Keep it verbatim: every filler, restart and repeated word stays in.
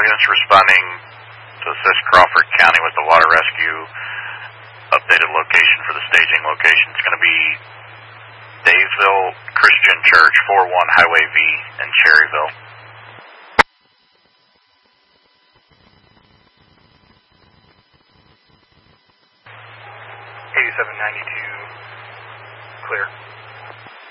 units responding to assist Crawford County with the water rescue. Updated location for the staging location. It's going to be Daysville Christian Church, four one Highway V in Cherryville. eighty-seven ninety-two, clear.